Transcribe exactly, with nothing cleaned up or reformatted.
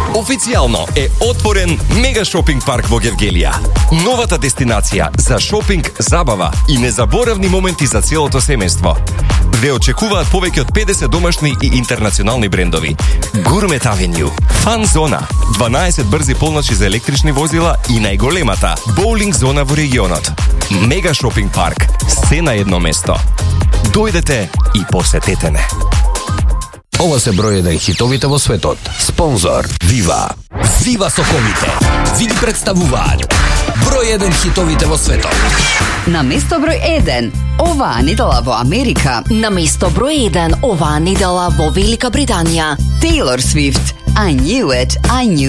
Официјално е отворен мега шопинг парк во Гевгелија. Новата дестинација за шопинг, забава и незаборавни моменти за целото семејство. Ве очекуваат повеќе од педесет домашни и интернационални брендови. Гурмет Авенју, Фан зона, дванаесет брзи полночи за електрични возила и најголемата боулинг зона во регионот. Мега шопинг парк, се на едно место. Дојдете и посетете не. Ова се број еден хитовите во светот. Спонзор Вива. Вива соковите. Ви ги представуваат број еден хитовите во светот. На место број еден, оваа недела во Америка. На место број еден, оваа недела во Велика Британија. Taylor Swift, I Knew It, I Knew